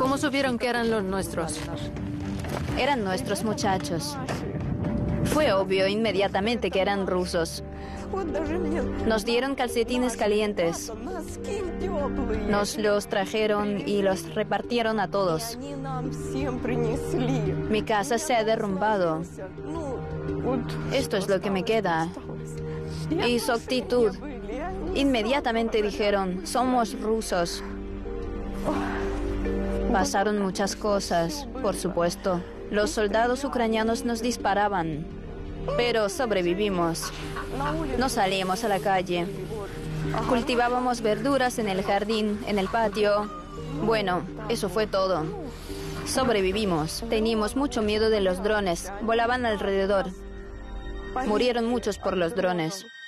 ¿Cómo supieron que eran los nuestros? Eran nuestros muchachos. Fue obvio inmediatamente que eran rusos. Nos dieron calcetines calientes. Nos los trajeron y los repartieron a todos. Mi casa se ha derrumbado. Esto es lo que me queda. Y su actitud. Inmediatamente dijeron, somos rusos. Pasaron muchas cosas, por supuesto. Los soldados ucranianos nos disparaban, pero sobrevivimos. No salíamos a la calle. Cultivábamos verduras en el jardín, en el patio. Bueno, eso fue todo. Sobrevivimos. Teníamos mucho miedo de los drones. Volaban alrededor. Murieron muchos por los drones.